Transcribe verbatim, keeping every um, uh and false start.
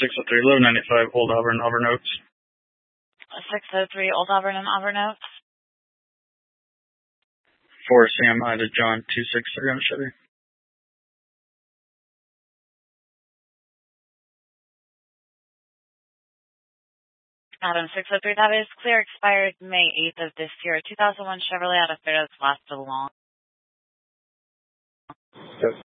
six oh three, eleven ninety-five, Old Auburn, Auburn Oaks. six oh three, Old Auburn and Auburn Oaks. For Sam, Ida, John, two six three on Chevy. Adam, six oh three, that is clear, expired May eighth of this year. two thousand one Chevrolet out of Fairdo's lasted long. Yes.